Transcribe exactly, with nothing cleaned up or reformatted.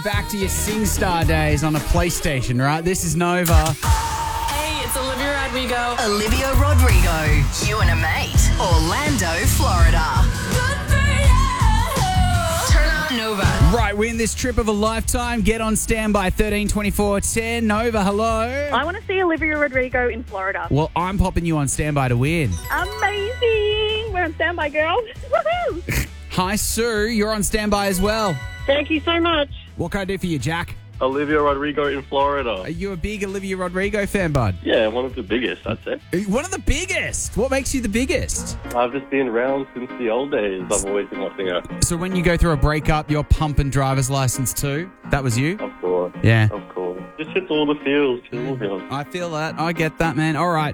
Back to your SingStar days on a PlayStation, right? This is Nova. Hey, it's Olivia Rodrigo. Olivia Rodrigo. You and a mate. Orlando, Florida. Turn on Nova. Right, win this trip of a lifetime. Get on standby thirteen twenty-four ten. Nova, hello. I want to see Olivia Rodrigo in Florida. Well, I'm popping you on standby to win. Amazing. We're on standby, girls. Woohoo. Hi, Sue. You're on standby as well. Thank you so much. What can I do for you, Jack? Olivia Rodrigo in Florida. Are you a big Olivia Rodrigo fan, bud? Yeah, one of the biggest, I'd say. One of the biggest. What makes you the biggest? I've just been around since the old days. I've always been watching her. So when you go through a breakup, you're pumping driver's license too? That was you? Of course. Yeah. Of course. Just hits all the feels. All the feels. I feel that. I get that, man. All right.